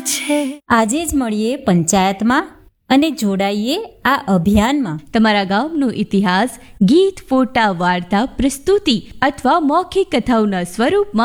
છે. આજે જ મળીએ પંચાયતમાં અને જોડાઈએ આ અભિયાનમાં. તમારા ગામનો ઇતિહાસ ગીત, ફોટા, વાર્તા, પ્રસ્તુતિ અથવા મૌખિક કથાઓના સ્વરૂપમાં